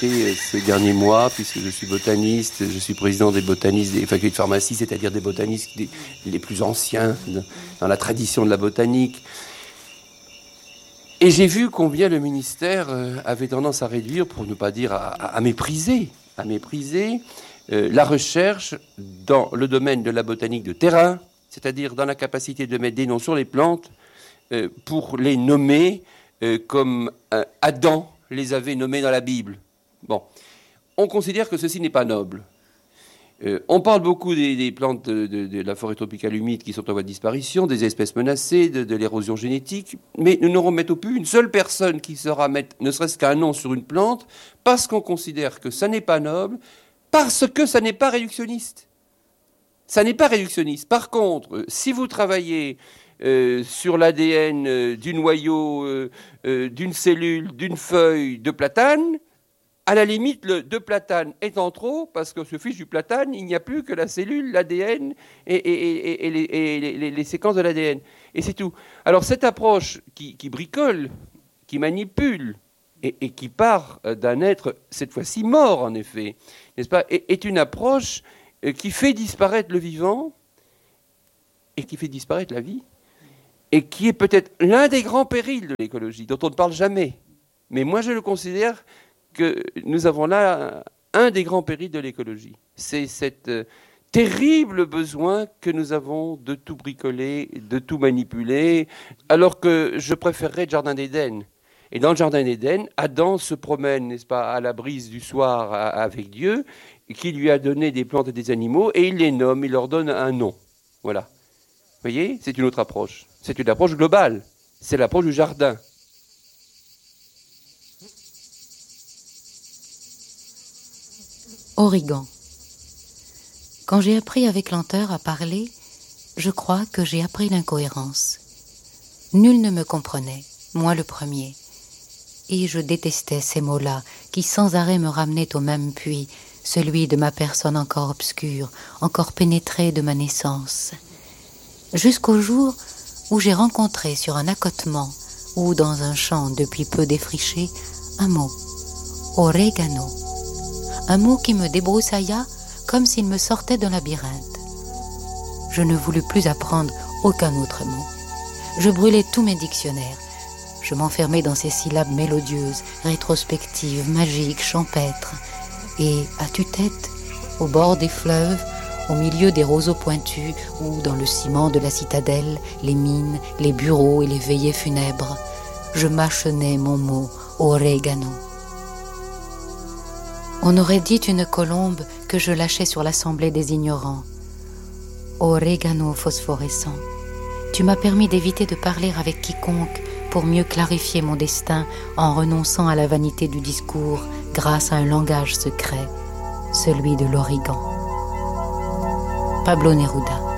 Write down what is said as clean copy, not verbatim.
ces derniers mois, puisque je suis botaniste, je suis président des botanistes des facultés de pharmacie, c'est-à-dire des botanistes les plus anciens dans la tradition de la botanique. Et j'ai vu combien le ministère avait tendance à réduire, pour ne pas dire à mépriser la recherche dans le domaine de la botanique de terrain, c'est-à-dire dans la capacité de mettre des noms sur les plantes pour les nommer comme Adam les avait nommés dans la Bible. Bon, on considère que ceci n'est pas noble. On parle beaucoup des plantes de la forêt tropicale humide qui sont en voie de disparition, des espèces menacées, de l'érosion génétique, mais nous n'aurons mettre au plus une seule personne qui saura mettre ne serait-ce qu'un nom sur une plante parce qu'on considère que ça n'est pas noble, parce que ça n'est pas réductionniste. Ça n'est pas réductionniste. Par contre, si vous travaillez sur l'ADN du noyau, d'une cellule, d'une feuille de platane, à la limite, le de platane étant trop, parce que ce fiche du platane, il n'y a plus que la cellule, l'ADN et les séquences de l'ADN. Et c'est tout. Alors cette approche qui bricole, qui manipule, et qui part d'un être, cette fois-ci mort en effet, n'est-ce pas, est une approche qui fait disparaître le vivant et qui fait disparaître la vie, et qui est peut-être l'un des grands périls de l'écologie, dont on ne parle jamais. Mais moi, je le considère que nous avons là un des grands périls de l'écologie. C'est cet terrible besoin que nous avons de tout bricoler, de tout manipuler, alors que je préférerais le Jardin d'Éden. Et dans le Jardin d'Éden, Adam se promène, n'est-ce pas, à la brise du soir avec Dieu, qui lui a donné des plantes et des animaux, et il les nomme, il leur donne un nom. Voilà. Vous voyez, c'est une autre approche. C'est une approche globale. C'est l'approche du jardin. Origan. Quand j'ai appris avec lenteur à parler, je crois que j'ai appris l'incohérence. Nul ne me comprenait, moi le premier. Et je détestais ces mots-là qui sans arrêt me ramenaient au même puits, celui de ma personne encore obscure, encore pénétrée de ma naissance. Jusqu'au jour où j'ai rencontré sur un accotement ou dans un champ depuis peu défriché un mot, orégano. Un mot qui me débroussailla comme s'il me sortait d'un labyrinthe. Je ne voulus plus apprendre aucun autre mot. Je brûlais tous mes dictionnaires. Je m'enfermais dans ces syllabes mélodieuses, rétrospectives, magiques, champêtres. Et à tue-tête, au bord des fleuves, au milieu des roseaux pointus ou dans le ciment de la citadelle, les mines, les bureaux et les veillées funèbres, je mâchonnais mon mot orégano. On aurait dit une colombe que je lâchais sur l'assemblée des ignorants. Orégano phosphorescent, tu m'as permis d'éviter de parler avec quiconque pour mieux clarifier mon destin en renonçant à la vanité du discours grâce à un langage secret, celui de l'origan. Pablo Neruda.